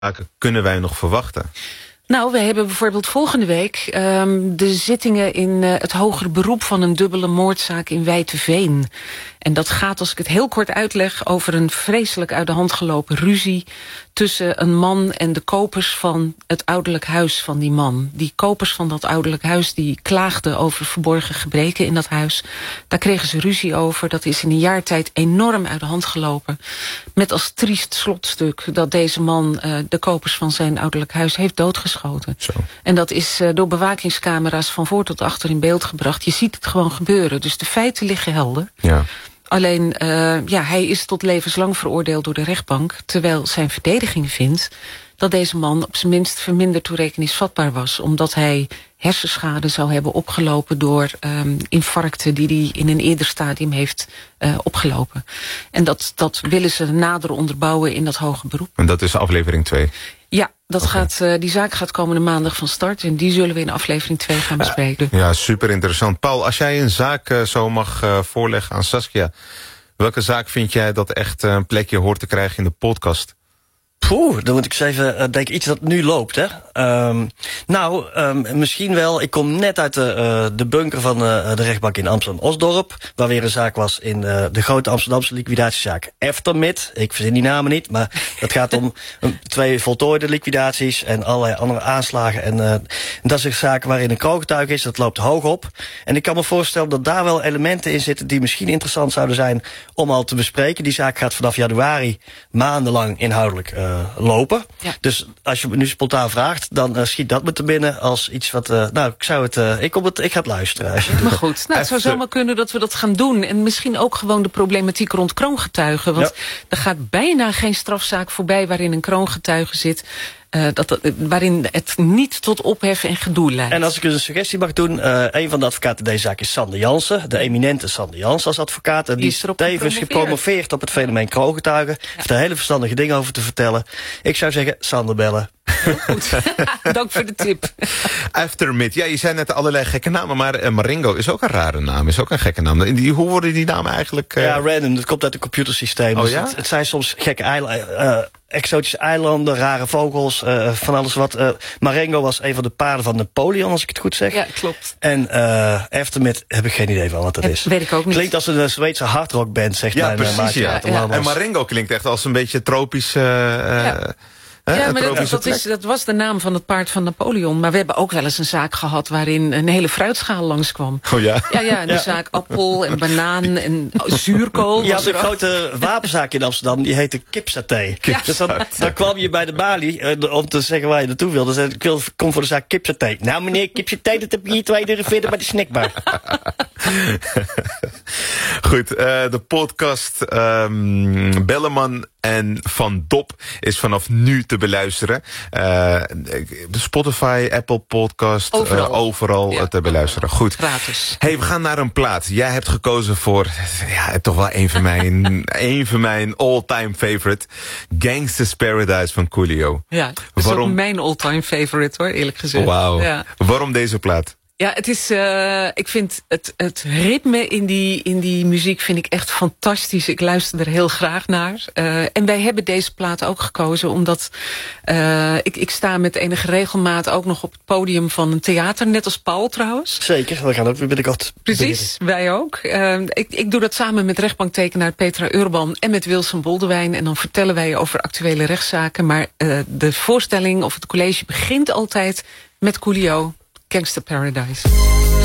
kunnen wij nog verwachten? Nou, we hebben bijvoorbeeld volgende week de zittingen in het hogere beroep van een dubbele moordzaak in Wijteveen. En dat gaat, als ik het heel kort uitleg, over een vreselijk uit de hand gelopen ruzie tussen een man en de kopers van het ouderlijk huis van die man. Die kopers van dat ouderlijk huis die klaagden over verborgen gebreken in dat huis. Daar kregen ze ruzie over. Dat is in een jaar tijd enorm uit de hand gelopen. Met als triest slotstuk dat deze man de kopers van zijn ouderlijk huis heeft doodgeschoten. Zo. En dat is door bewakingscamera's van voor tot achter in beeld gebracht. Je ziet het gewoon gebeuren. Dus de feiten liggen helder. Ja. Alleen, hij is tot levenslang veroordeeld door de rechtbank, terwijl zijn verdediging vindt dat deze man op zijn minst verminderd toerekeningsvatbaar was, omdat hij hersenschade zou hebben opgelopen door infarcten die hij in een eerder stadium heeft opgelopen. En dat willen ze nader onderbouwen in dat hoge beroep. En dat is aflevering 2? Ja, die zaak gaat komende maandag van start en die zullen we in aflevering 2 gaan bespreken. Ja, super interessant. Paul, als jij een zaak zo mag voorleggen aan Saskia, welke zaak vind jij dat echt een plekje hoort te krijgen in de podcast? Dan moet ik eens even denken, iets dat nu loopt, hè. Misschien wel, ik kom net uit de bunker van de rechtbank in Amsterdam-Osdorp, waar weer een zaak was in de grote Amsterdamse liquidatiezaak Eftermit. Ik verzin die namen niet, maar het gaat om 2 voltooide liquidaties en allerlei andere aanslagen. En dat is een zaak waarin een kroongetuige is, dat loopt hoog op. En ik kan me voorstellen dat daar wel elementen in zitten die misschien interessant zouden zijn om al te bespreken. Die zaak gaat vanaf januari maandenlang inhoudelijk lopen. Ja. Dus als je me nu spontaan vraagt, dan schiet dat me te binnen als iets wat... ik ga het luisteren. Maar goed, het zou zomaar kunnen dat we dat gaan doen. En misschien ook gewoon de problematiek rond kroongetuigen. Want er gaat bijna geen strafzaak voorbij waarin een kroongetuige zit, waarin het niet tot ophef en gedoe leidt. En als ik een suggestie mag doen, een van de advocaten deze zaak is Sander Jansen, de eminente Sander Jansen als advocaat. En die is tevens gepromoveerd op het fenomeen kroongetuigen. Heeft er hele verstandige dingen over te vertellen. Ik zou zeggen, Sander bellen. Goed, dank voor de tip. Aftermit, ja, je zei net allerlei gekke namen, maar Marengo is ook een rare naam, is ook een gekke naam. Hoe worden die namen eigenlijk? Ja, random, dat komt uit het computersysteem. Oh, dus ja? het zijn soms gekke exotische eilanden, rare vogels, van alles wat. Marengo was een van de paarden van Napoleon, als ik het goed zeg. Ja, klopt. En Aftermit heb ik geen idee van wat dat is. Weet ik ook niet. Klinkt als een Zweedse hardrockband, zegt mijn precies, ja. En Marengo klinkt echt als een beetje tropisch. Ja, maar dat was de naam van het paard van Napoleon. Maar we hebben ook wel eens een zaak gehad waarin een hele fruitschaal langskwam. Oh ja? Ja, de zaak appel en banaan en zuurkool. Ja, de grote wapenzaak in Amsterdam, die heette kipsaté. Dus dan kwam je bij de balie om te zeggen waar je naartoe wilde. Dus ik kom voor de zaak kipsaté. Nou meneer, kipsaté, dat heb je hier 2 €40 bij de snackbar. Goed, de podcast Belleman en Van Dop is vanaf nu te beluisteren. Spotify, Apple Podcast, overal te beluisteren. Goed. Gratis. Hey, we gaan naar een plaat. Jij hebt gekozen voor toch wel een van mijn all-time favorite. Gangsta's Paradise van Coolio. Ja, dat is ook mijn all-time favorite hoor, eerlijk gezegd. Wauw. Ja. Waarom deze plaat? Ja, het is, ik vind het ritme in die muziek vind ik echt fantastisch. Ik luister er heel graag naar. En wij hebben deze plaat ook gekozen omdat ik sta met enige regelmaat ook nog op het podium van een theater. Net als Paul trouwens. Zeker, we gaan ook binnenkort. Precies, wij ook. Ik doe dat samen met rechtbanktekenaar Petra Urban en met Wilson Boldewijn. En dan vertellen wij over actuele rechtszaken. Maar de voorstelling of het college begint altijd met Coolio. Gangsta Paradise.